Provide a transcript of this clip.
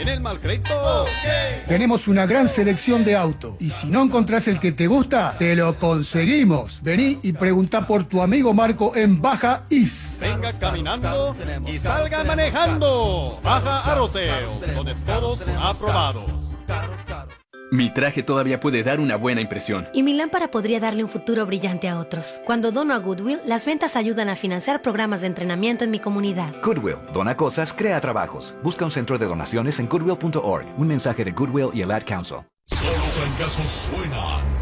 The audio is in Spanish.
En el Malcrédito. Okay. Tenemos una gran selección de autos. Y si no encontrás el que te gusta, te lo conseguimos. Vení y preguntá por tu amigo Marco en Baja Is. Venga caminando y salga manejando. Baja Aroseo, donde todos aprobados. Mi traje todavía puede dar una buena impresión. Y mi lámpara podría darle un futuro brillante a otros. Cuando dono a Goodwill, las ventas ayudan a financiar programas de entrenamiento en mi comunidad. Goodwill. Dona cosas, crea trabajos. Busca un centro de donaciones en goodwill.org. Un mensaje de Goodwill y el Ad Council. Solo trancasos suenan.